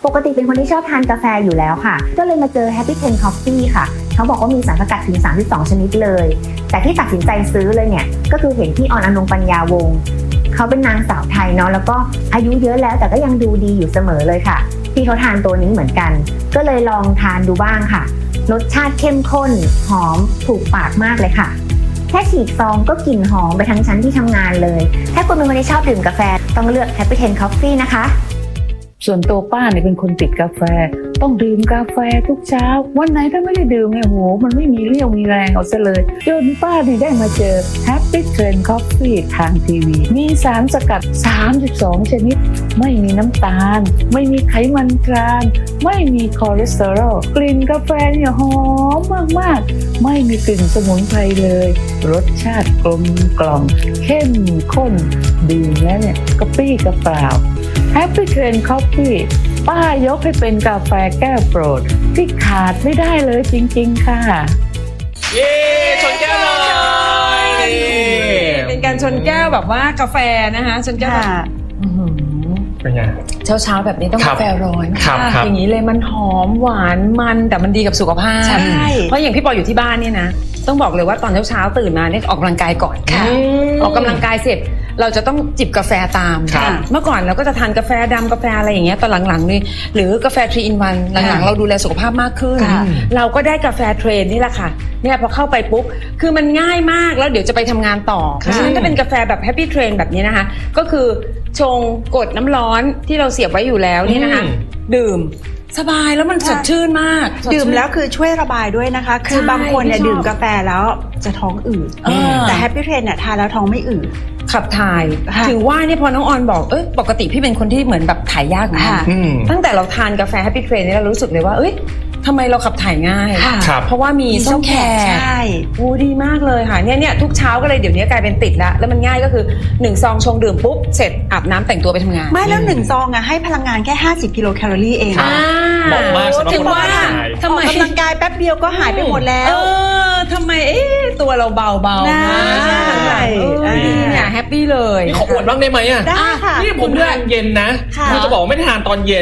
ปกติเป็นคนที่ชอบทานกาแฟอยู่แล้วค่ะก็เลยมาเจอ Happy Ten Coffee ค่ะเขาบอกว่ามีสารสกัดถึง32ชนิดเลยแต่ที่ตัดสินใจซื้อเลยเนี่ยก็คือเห็นพี่ออนอนงปัญญาวงศ์เขาเป็นนางสาวไทยเนาะแล้วก็อายุเยอะแล้วแต่ก็ยังดูดีอยู่เสมอเลยค่ะที่เขาทานตัวนี้เหมือนกันก็เลยลองทานดูบ้างค่ะรสชาติเข้มข้นหอมถูกปากมากเลยค่ะแค่ฉีกซองก็กลิ่นหอมไปทั้งชั้นที่ทำงานเลยถ้าคุณเป็นคนที่ชอบดื่มกาแฟต้องเลือก Happy Ten Coffee นะคะส่วนตัวป้าเนี่ยเป็นคนติดกาแฟต้องดื่มกาแฟทุกเช้าวันไหนถ้าไม่ได้ดื่มเนี่ยโหมันไม่มีเรี่ยวมีแรงเอาซะเลยจนป้าเนี่ยได้มาเจอ Happy Ten Coffee ทางทีวีมีสารสกัด32ชนิดไม่มีน้ำตาลไม่มีไขมันทรานไม่มีคอเลสเตอรอลกลิ่นกาแฟเนี่ยหอมมากๆไม่มีกลิ่นสมุนไพรเลยรสชาติกลมกล่อมเข้มข้นดื่มแล้วเนี่ยกระปรี้กระเปร่าHappy Ten Coffee ป้ายกให้เป็นกาแฟแก้วโปรดที่ขาดไม่ได้เลยจริงๆค่ะเย้ชนแก้วหน่อยเป็นการชนแก้วแบบว่ากาแฟนะคะชนแก้วเป็นไงเช้าแบบนี้ต้องกาแฟร้อนอย่างนี้เลยมันหอมหวานมันแต่มันดีกับสุขภาพเพราะอย่างพี่ปออยู่ที่บ้านเนี่ยนะต้องบอกเลยว่าตอนเช้าตื่นมาเนี่ยออกกำลังกายก่อนออกกำลังกายเสร็จเราจะต้องจิบกาแฟตามเมื่อก่อนเราก็จะทานกาแฟดำกาแฟอะไรอย่างเงี้ยตอนหลังๆนี่หรือกาแฟ3 in 1หลังๆเราดูแลสุขภาพมากขึ้นเราก็ได้กาแฟเทรนนี่แหละค่ะเนี่ยพอเข้าไปปุ๊บคือมันง่ายมากแล้วเดี๋ยวจะไปทำงานต่อเพราะฉะนั้นถ้าเป็นกาแฟแบบแฮปปี้เทรนแบบนี้นะคะก็คือชงกดน้ำร้อนที่เราเสียบไว้อยู่แล้วนี่นะคะดื่มสบายแล้วมันสดชื่นมากดื่มแล้วคือช่วยระบายด้วยนะคะคือบางคนเนี่ยดื่มกาแฟแล้วจะท้องอืดแต่แฮปปี้เทรนเนี่ยทานแล้วท้องไม่อืดขับถ่ายถึงว่าเนี่ยพอน้องออนบอกปกติพี่เป็นคนที่เหมือนแบบถ่ายยากมากตั้งแต่เราทานกาแฟแฮปปี้เทรนนี่เรารู้สึกเลยว่าทำไมเราขับถ่ายง่ายเพราะว่ามีส้มแขกใช่ดีมากเลยค่ะเนี่ยทุกเช้าก็เลยเดี๋ยวนี้กลายเป็นติดแล้วมันง่ายก็คือ1ซองชงดื่มปุ๊บเสร็จอาบน้ำแต่งตัวไปทำงานไม่แล้ว1ซองให้พลังงานแค่50กิโลแคลอรี่เองเหมาะมากสำหรับคนว่าทำไมกำลังกายแป๊บเดียวก็หายไปหมดแล้วทำไมตัวเราเบาๆนะใช่เนี่ยแฮปปี้เลยขออวดบ้างได้ไหมอ่ะได้ค่ะนี่ผมทานเย็นนะผมจะบอกไม่ทานตอนเย็น